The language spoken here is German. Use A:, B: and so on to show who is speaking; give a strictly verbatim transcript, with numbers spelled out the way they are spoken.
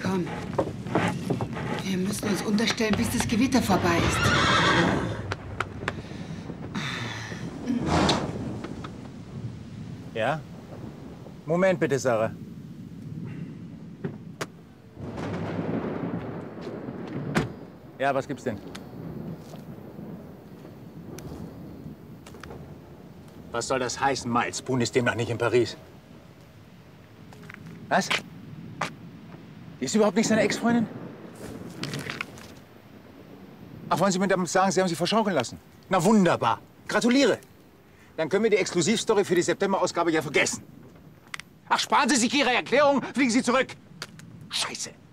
A: Komm. Wir müssen uns unterstellen, bis das Gewitter vorbei ist.
B: Ja? Moment bitte, Sarah. Ja, was gibt's denn? Was soll das heißen, Miles? Boone ist demnach nicht in Paris. Was? Die ist überhaupt nicht seine Ex-Freundin? Ach, wollen Sie mir damit sagen, Sie haben sie verschaukeln lassen? Na wunderbar. Gratuliere. Dann können wir die Exklusivstory für die September-Ausgabe ja vergessen. Ach, sparen Sie sich Ihre Erklärung, fliegen Sie zurück. Scheiße.